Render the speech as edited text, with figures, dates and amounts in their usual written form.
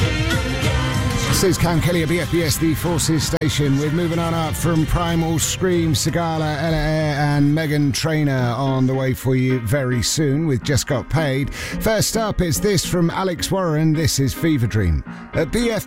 This is Cam Kelly at BFBS, the Forces station. We're moving on up from Primal Scream, Sigala, Ella Eyre and Megan Trainor on the way for you very soon with Just Got Paid. First up, it's this from Alex Warren. This is Fever Dream at BFBS.